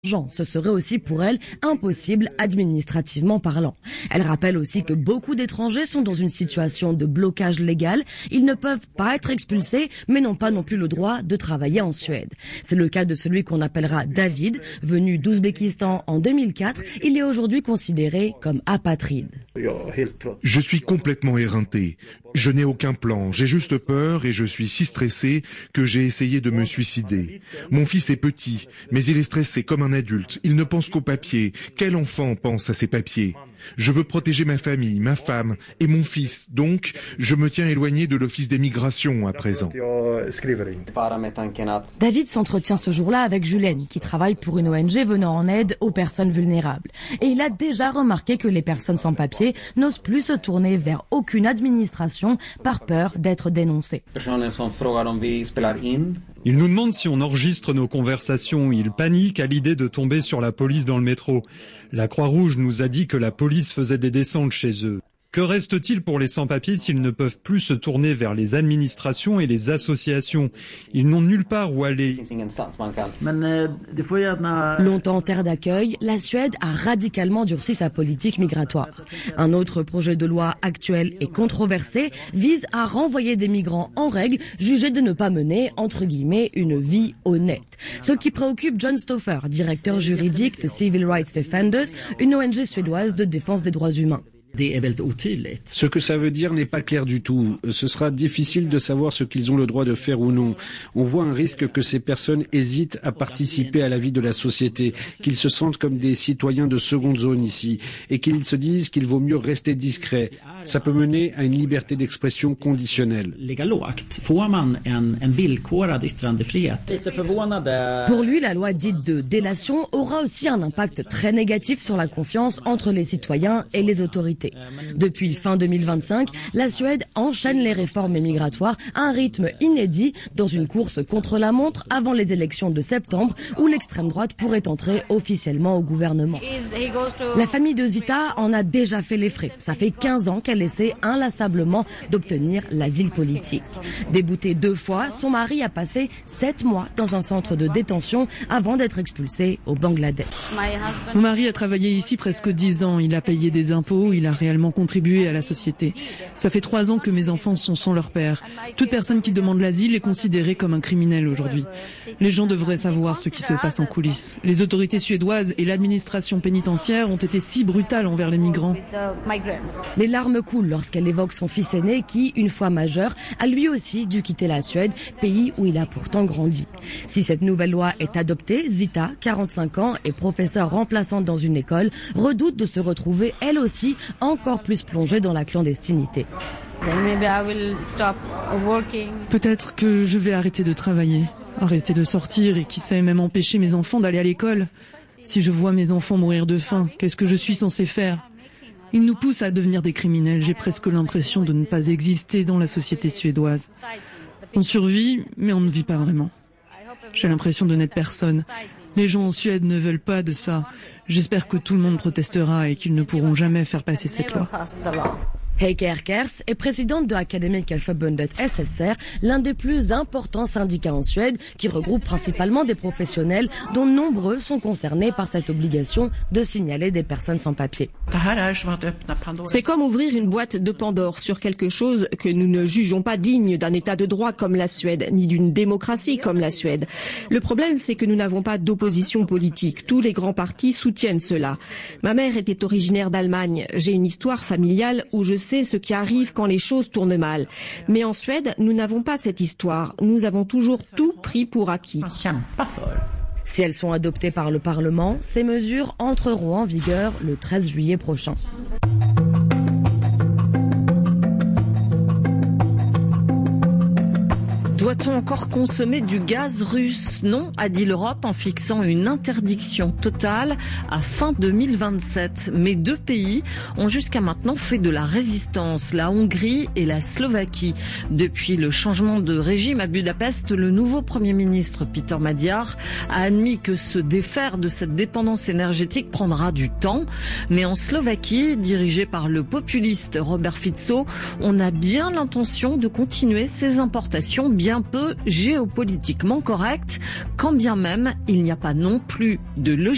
Ce serait aussi pour elle impossible administrativement parlant. Elle rappelle aussi que beaucoup d'étrangers sont dans une situation de blocage légal. Ils ne peuvent pas être expulsés, mais n'ont pas non plus le droit de travailler en Suède. C'est le cas de celui qu'on appellera David, venu d'Ouzbékistan en 2004. Il est aujourd'hui considéré comme apatride. Je suis complètement éreinté. Je n'ai aucun plan. J'ai juste peur et je suis si stressé que j'ai essayé de me suicider. Mon fils est petit, mais il est stressé comme un adulte. Il ne pense qu'aux papiers. Quel enfant pense à ses papiers ? Je veux protéger ma famille, ma femme et mon fils. Donc, je me tiens éloigné de l'Office des migrations à présent. David s'entretient ce jour-là avec Julien, qui travaille pour une ONG venant en aide aux personnes vulnérables. Et il a déjà remarqué que les personnes sans papier n'osent plus se tourner vers aucune administration par peur d'être dénoncées. Ils nous demandent si on enregistre nos conversations. Ils paniquent à l'idée de tomber sur la police dans le métro. La Croix-Rouge nous a dit que la police faisait des descentes chez eux. Que reste-t-il pour les sans-papiers s'ils ne peuvent plus se tourner vers les administrations et les associations ? Ils n'ont nulle part où aller. Longtemps terre d'accueil, la Suède a radicalement durci sa politique migratoire. Un autre projet de loi actuel et controversé vise à renvoyer des migrants en règle jugés de ne pas mener, entre guillemets, une vie honnête. Ce qui préoccupe John Stoffer, directeur juridique de Civil Rights Defenders, une ONG suédoise de défense des droits humains. Ce que ça veut dire n'est pas clair du tout. Ce sera difficile de savoir ce qu'ils ont le droit de faire ou non. On voit un risque que ces personnes hésitent à participer à la vie de la société, qu'ils se sentent comme des citoyens de seconde zone ici, et qu'ils se disent qu'il vaut mieux rester discret. Ça peut mener à une liberté d'expression conditionnelle. Pour lui, la loi dite de délation aura aussi un impact très négatif sur la confiance entre les citoyens et les autorités. Depuis fin 2025, la Suède enchaîne les réformes migratoires à un rythme inédit dans une course contre la montre avant les élections de septembre où l'extrême droite pourrait entrer officiellement au gouvernement. La famille de Zita en a déjà fait les frais. Ça fait 15 ans qu'elle essaie inlassablement d'obtenir l'asile politique. Déboutée 2 fois, son mari a passé 7 mois dans un centre de détention avant d'être expulsé au Bangladesh. Mon mari a travaillé ici presque 10 ans. Il a payé des impôts, il a réellement contribué à la société. Ça fait 3 ans que mes enfants sont sans leur père. Toute personne qui demande l'asile est considérée comme un criminel aujourd'hui. Les gens devraient savoir ce qui se passe en coulisses. Les autorités suédoises et l'administration pénitentiaire ont été si brutales envers les migrants. Les larmes coulent lorsqu'elle évoque son fils aîné qui, une fois majeur, a lui aussi dû quitter la Suède, pays où il a pourtant grandi. Si cette nouvelle loi est adoptée, Zita, 45 ans et professeure remplaçante dans une école, redoute de se retrouver elle aussi encore plus plongée dans la clandestinité. Peut-être que je vais arrêter de travailler, arrêter de sortir et qui sait même empêcher mes enfants d'aller à l'école. Si je vois mes enfants mourir de faim, qu'est-ce que je suis censé faire ? Ils nous poussent à devenir des criminels. J'ai presque l'impression de ne pas exister dans la société suédoise. On survit, mais on ne vit pas vraiment. J'ai l'impression de n'être personne. Les gens en Suède ne veulent pas de ça. J'espère que tout le monde protestera et qu'ils ne pourront jamais faire passer cette loi. Heike Erkers est présidente de Akademiska Förbundet SSR, l'un des plus importants syndicats en Suède, qui regroupe principalement des professionnels dont nombreux sont concernés par cette obligation de signaler des personnes sans papier. C'est comme ouvrir une boîte de Pandore sur quelque chose que nous ne jugeons pas digne d'un état de droit comme la Suède, ni d'une démocratie comme la Suède. Le problème, c'est que nous n'avons pas d'opposition politique. Tous les grands partis soutiennent cela. Ma mère était originaire d'Allemagne. J'ai une histoire familiale où je sais ce qui arrive quand les choses tournent mal. Mais en Suède, nous n'avons pas cette histoire. Nous avons toujours tout pris pour acquis. Si elles sont adoptées par le Parlement, ces mesures entreront en vigueur le 13 juillet prochain. Doit-on encore consommer du gaz russe ? Non, a dit l'Europe en fixant une interdiction totale à fin 2027. Mais 2 pays ont jusqu'à maintenant fait de la résistance, la Hongrie et la Slovaquie. Depuis le changement de régime à Budapest, le nouveau Premier ministre Peter Magyar a admis que se défaire de cette dépendance énergétique prendra du temps. Mais en Slovaquie, dirigée par le populiste Robert Fico, on a bien l'intention de continuer ces importations bien peu géopolitiquement correctes, quand bien même il n'y a pas non plus de logique